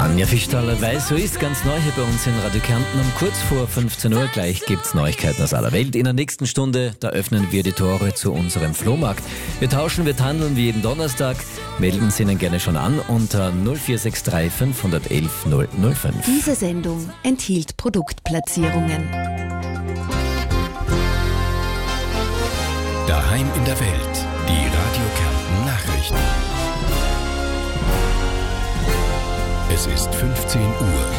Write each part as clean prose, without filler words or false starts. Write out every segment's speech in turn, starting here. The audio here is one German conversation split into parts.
Anja Fischtaler weiß, so ist ganz neu hier bei uns in Radio Kärnten. Um kurz vor 15 Uhr gleich gibt's Neuigkeiten aus aller Welt. In der nächsten Stunde, da öffnen wir die Tore zu unserem Flohmarkt. Wir tauschen, wir handeln wie jeden Donnerstag. Melden Sie Ihnen gerne schon an unter 0463 511 005. Diese Sendung enthielt Produktplatzierungen. Daheim in der Welt, die Radio Kärnten Nachrichten. Es ist 15 Uhr.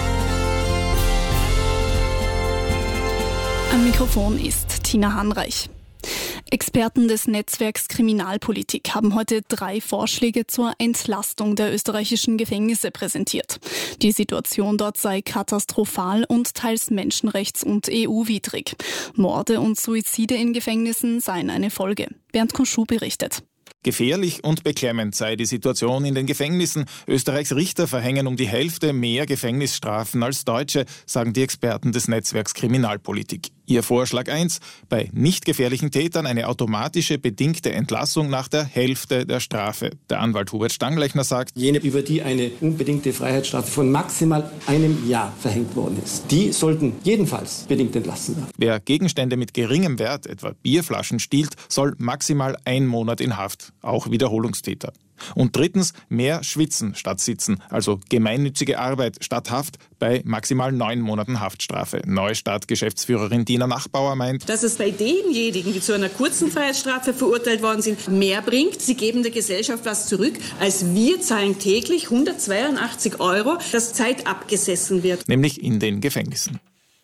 Am Mikrofon ist Tina Hanreich. Experten des Netzwerks Kriminalpolitik haben heute 3 Vorschläge zur Entlastung der österreichischen Gefängnisse präsentiert. Die Situation dort sei katastrophal und teils menschenrechts- und EU-widrig. Morde und Suizide in Gefängnissen seien eine Folge. Bernd Koschuh berichtet. Gefährlich und beklemmend sei die Situation in den Gefängnissen. Österreichs Richter verhängen um die Hälfte mehr Gefängnisstrafen als Deutsche, sagen die Experten des Netzwerks Kriminalpolitik. Ihr Vorschlag 1, bei nicht gefährlichen Tätern eine automatische bedingte Entlassung nach der Hälfte der Strafe. Der Anwalt Hubert Stanglechner sagt, jene, über die eine unbedingte Freiheitsstrafe von maximal einem Jahr verhängt worden ist, die sollten jedenfalls bedingt entlassen werden. Wer Gegenstände mit geringem Wert, etwa Bierflaschen, stiehlt, soll maximal 1 Monat in Haft, auch Wiederholungstäter. Und drittens, mehr Schwitzen statt Sitzen, also gemeinnützige Arbeit statt Haft bei maximal 9 Monaten Haftstrafe. Neustadt-Geschäftsführerin Dina Nachbauer meint, dass es bei denjenigen, die zu einer kurzen Freiheitsstrafe verurteilt worden sind, mehr bringt. Sie geben der Gesellschaft was zurück, als wir zahlen täglich 182 €, das Zeit abgesessen wird. Nämlich in den Gefängnissen.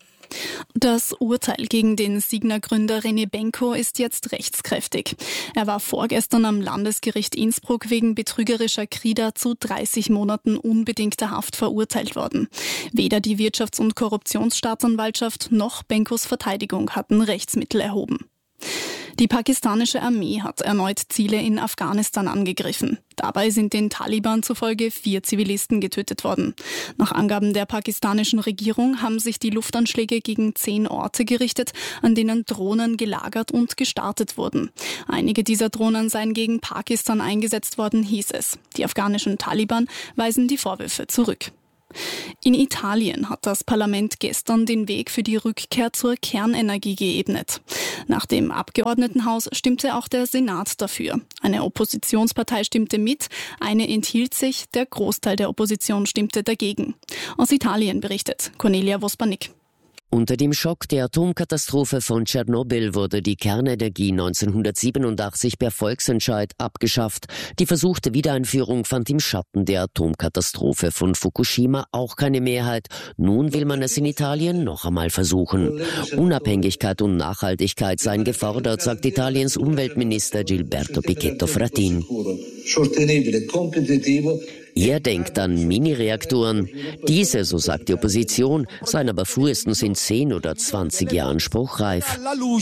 Das Urteil gegen den Signa-Gründer René Benko ist jetzt rechtskräftig. Er war vorgestern am Landesgericht Innsbruck wegen betrügerischer Krieder zu 30 Monaten unbedingter Haft verurteilt worden. Weder die Wirtschafts- und Korruptionsstaatsanwaltschaft noch Benkos Verteidigung hatten Rechtsmittel erhoben. Die pakistanische Armee hat erneut Ziele in Afghanistan angegriffen. Dabei sind den Taliban zufolge 4 Zivilisten getötet worden. Nach Angaben der pakistanischen Regierung haben sich die Luftanschläge gegen 10 Orte gerichtet, an denen Drohnen gelagert und gestartet wurden. Einige dieser Drohnen seien gegen Pakistan eingesetzt worden, hieß es. Die afghanischen Taliban weisen die Vorwürfe zurück. In Italien hat das Parlament gestern den Weg für die Rückkehr zur Kernenergie geebnet. Nach dem Abgeordnetenhaus stimmte auch der Senat dafür. Eine Oppositionspartei stimmte mit, eine enthielt sich, der Großteil der Opposition stimmte dagegen. Aus Italien berichtet Cornelia Vospanik. Unter dem Schock der Atomkatastrophe von Tschernobyl wurde die Kernenergie 1987 per Volksentscheid abgeschafft. Die versuchte Wiedereinführung fand im Schatten der Atomkatastrophe von Fukushima auch keine Mehrheit. Nun will man es in Italien noch einmal versuchen. Unabhängigkeit und Nachhaltigkeit seien gefordert, sagt Italiens Umweltminister Gilberto Pichetto Fratin. Er denkt an Mini-Reaktoren. Diese, so sagt die Opposition, seien aber frühestens in 10 oder 20 Jahren spruchreif.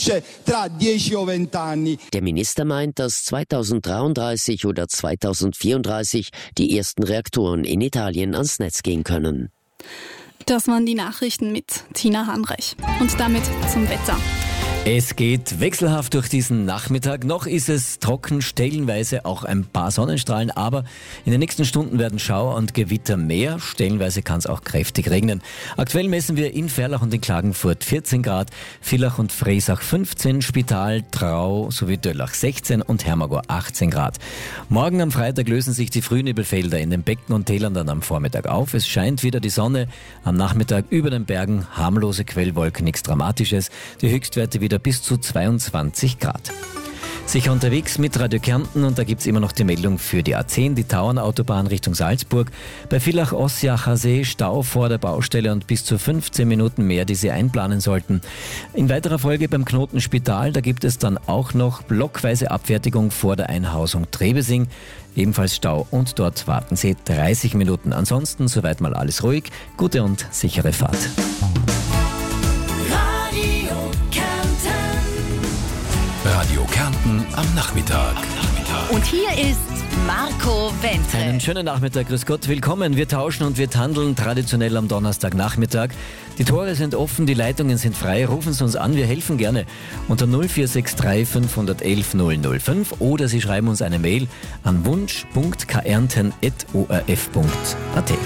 Der Minister meint, dass 2033 oder 2034 die ersten Reaktoren in Italien ans Netz gehen können. Das waren die Nachrichten mit Tina Hanreich. Und damit zum Wetter. Es geht wechselhaft durch diesen Nachmittag. Noch ist es trocken, stellenweise auch ein paar Sonnenstrahlen, aber in den nächsten Stunden werden Schauer und Gewitter mehr. Stellenweise kann es auch kräftig regnen. Aktuell messen wir in Ferlach und in Klagenfurt 14 Grad, Villach und Freyssach 15, Spital, Trau sowie Döllach 16 und Hermagor 18 Grad. Morgen am Freitag lösen sich die Frühnebelfelder in den Becken und Tälern dann am Vormittag auf. Es scheint wieder die Sonne. Am Nachmittag über den Bergen harmlose Quellwolken, nichts Dramatisches. Die Höchstwerte wieder bis zu 22 Grad. Sicher unterwegs mit Radio Kärnten und da gibt's immer noch die Meldung für die A10, die Tauernautobahn Richtung Salzburg. Bei Villach-Ossiacher See Stau vor der Baustelle und bis zu 15 Minuten mehr, die Sie einplanen sollten. In weiterer Folge beim Knoten Spital, da gibt es dann auch noch blockweise Abfertigung vor der Einhausung Trebesing. Ebenfalls Stau und dort warten Sie 30 Minuten. Ansonsten soweit mal alles ruhig, gute und sichere Fahrt. Radio Kärnten am Nachmittag. Und hier ist Marco Wentre. Einen schönen Nachmittag, grüß Gott, willkommen. Wir tauschen und wir handeln traditionell am Donnerstagnachmittag. Die Tore sind offen, die Leitungen sind frei. Rufen Sie uns an, wir helfen gerne unter 0463 511 005 oder Sie schreiben uns eine Mail an wunsch.kärnten@orf.at.